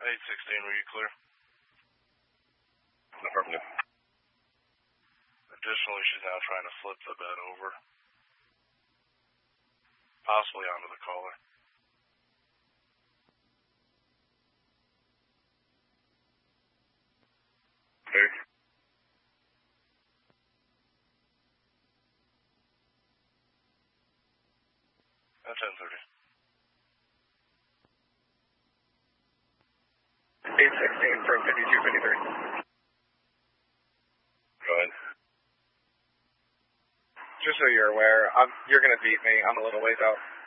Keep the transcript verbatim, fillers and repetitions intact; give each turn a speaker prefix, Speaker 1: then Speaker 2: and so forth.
Speaker 1: eight sixteen, were you clear?
Speaker 2: Affirmative.
Speaker 1: Additionally, she's now trying to flip the bed over, possibly onto the caller.
Speaker 2: Clear.
Speaker 1: At ten thirty.
Speaker 2: eight sixteen from fifty-two fifty-three. Go ahead.
Speaker 3: Just so you're aware, I'm, you're going to beat me. I'm a little ways out.